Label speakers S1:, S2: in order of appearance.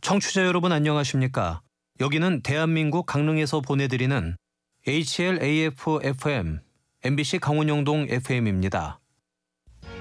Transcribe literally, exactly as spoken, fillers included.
S1: 청취자 여러분 안녕하십니까? 여기는 대한민국 강릉에서 보내드리는 에이치엘에이에프 에프엠 엠비씨 강원영동 에프엠입니다.